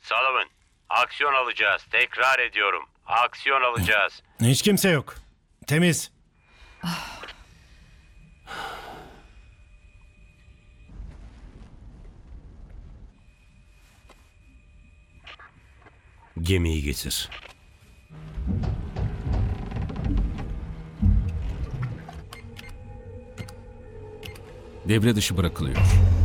Sullivan, aksiyon alacağız. Tekrar ediyorum. Aksiyon alacağız. Hiç kimse yok. Temiz. Gemiyi getir. Devre dışı bırakılıyor.